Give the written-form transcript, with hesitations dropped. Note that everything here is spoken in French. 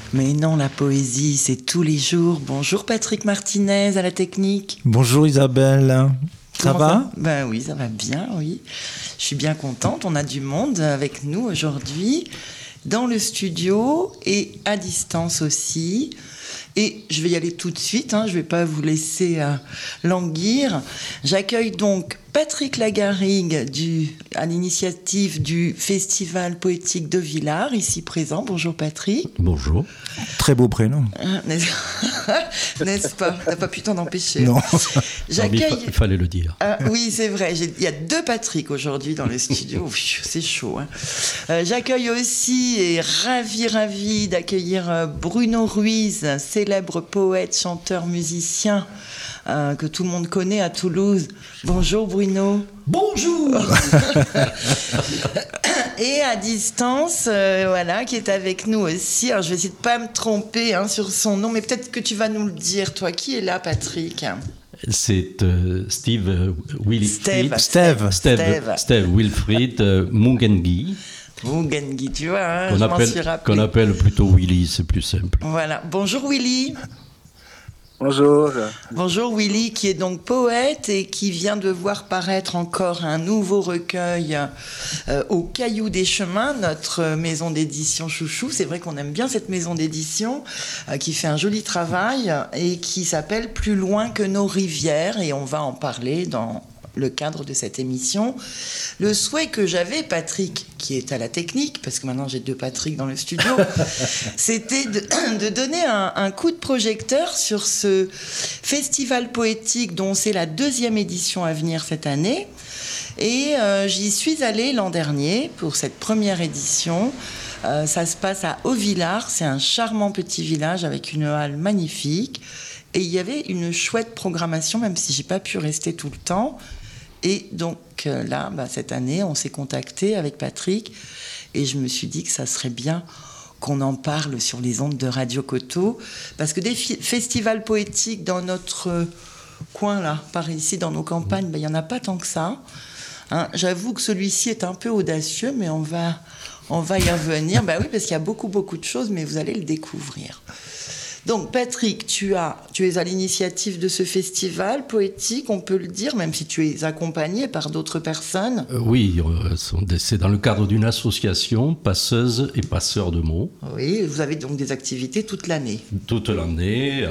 Mais non, la poésie, c'est tous les jours. Bonjour Patrick Martinez à la technique. Bonjour Isabelle. Ça va ? Ben oui, ça va bien, oui. Je suis bien contente. On a du monde avec nous aujourd'hui, dans le studio et à distance aussi. Et je vais y aller tout de suite, je ne vais pas vous laisser languir. J'accueille donc Patrick Lagarrigue à l'initiative du Festival Poétique de Villars, ici présent. Bonjour Patrick. Bonjour. Très beau prénom. N'est-ce pas ? T'as pas pu t'en empêcher. Non. J'accueille... Il fallait le dire. Oui, c'est vrai. Il y a 2 Patrick aujourd'hui dans le studio. C'est chaud. J'accueille aussi, et ravi d'accueillir Bruno Ruiz, célèbre poète, chanteur, musicien, que tout le monde connaît à Toulouse. Bonjour Bruno. Bonjour. Et à distance, qui est avec nous aussi. Alors je vais essayer de pas me tromper sur son nom, mais peut-être que tu vas nous le dire. Toi, qui est là, Patrick ? C'est Steve Wilfried. Steve Wilfried Mugengi. Mugengi, tu vois, je m'en suis rappelé. Qu'on appelle plutôt Willy, c'est plus simple. Voilà. Bonjour Willy. Bonjour. Bonjour Willy, qui est donc poète et qui vient de voir paraître encore un nouveau recueil au Caillou des Chemins, notre maison d'édition chouchou. C'est vrai qu'on aime bien cette maison d'édition qui fait un joli travail et qui s'appelle Plus loin que nos rivières, et on va en parler dans le cadre de cette émission. Le souhait que j'avais, Patrick, qui est à la technique, parce que maintenant j'ai 2 Patrick dans le studio, c'était de donner un coup de projecteur sur ce festival poétique dont c'est la 2e édition à venir cette année. Et j'y suis allée l'an dernier pour cette première édition. Ça se passe à Haut-Villars, c'est un charmant petit village avec une halle magnifique. Et il y avait une chouette programmation, même si j'ai pas pu rester tout le temps. Et donc là, cette année, on s'est contacté avec Patrick et je me suis dit que ça serait bien qu'on en parle sur les ondes de Radio Coteau, parce que des festivals poétiques dans notre coin, là, par ici, dans nos campagnes, il n'y en a pas tant que ça. J'avoue que celui-ci est un peu audacieux, mais on va y revenir. Oui, parce qu'il y a beaucoup de choses, mais vous allez le découvrir. Donc Patrick, tu es à l'initiative de ce festival poétique, on peut le dire, même si tu es accompagné par d'autres personnes. Oui, c'est dans le cadre d'une association, Passeuses et Passeurs de mots. Oui, vous avez donc des activités toute l'année. Toute l'année,